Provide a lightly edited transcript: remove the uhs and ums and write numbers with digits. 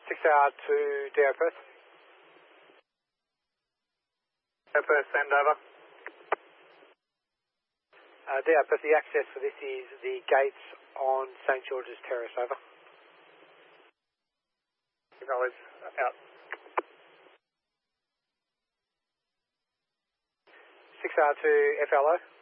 6R to DO Perth. DO Perth, send over. DO Perth, the access for this is the gates on St George's Terrace, over. Acknowledge, out. 6R to FLO.